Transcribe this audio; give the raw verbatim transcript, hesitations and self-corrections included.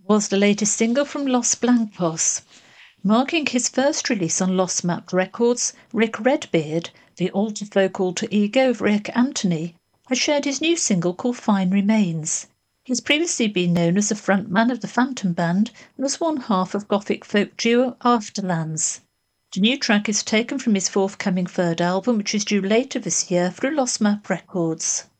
was the latest single from Los Blancos. Marking his first release on Lost Map Records, Rick Redbeard, the alter-folk alter ego of Rick Anthony, has shared his new single called Fine Remains. He's previously been known as the frontman of the Phantom Band and was one half of gothic folk duo Afterlands. The new track is taken from his forthcoming third album, which is due later this year through Lost Map Records.